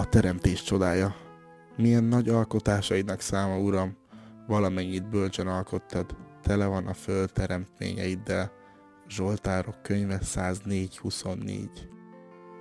a teremtés csodája. Milyen nagy alkotásaidnak száma, Uram, valamennyit bölcsen alkottad, tele van a föld teremtményeiddel. Zsoltárok könyve 104:24.